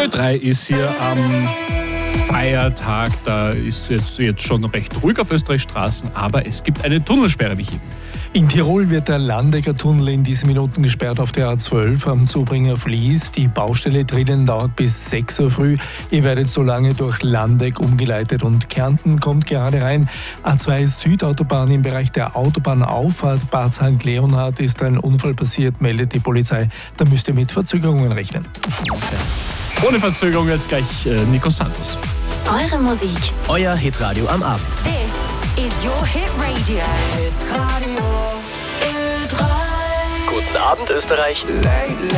Ö3 ist hier am Feiertag. Da ist jetzt schon recht ruhig auf Österreichs Straßen, aber es gibt eine Tunnelsperre, Michi. In Tirol wird der Landecker Tunnel in diesen Minuten gesperrt auf der A12 am Zubringer Fließ. Die Baustelle drinnen dauert bis 6 Uhr früh. Ihr werdet so lange durch Landeck umgeleitet und Kärnten kommt gerade rein. A2 Südautobahn im Bereich der Autobahnauffahrt Bad St. Leonhard ist ein Unfall passiert, meldet die Polizei. Da müsst ihr mit Verzögerungen rechnen. Ohne Verzögerung jetzt gleich Nico Santos. Eure Musik. Euer Hitradio am Abend. This is your Hit Radio. Hitradio Ö3. Guten Abend, Österreich.